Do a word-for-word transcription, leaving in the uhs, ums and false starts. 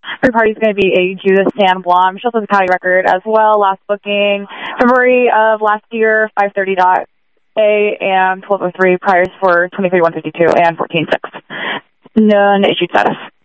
Third party is going to be a Judith San Blom. She also has a county record as well. Last booking February of last year, five thirty dot A and twelve oh three priors for twenty-three one fifty-two and fourteen six. None issued status.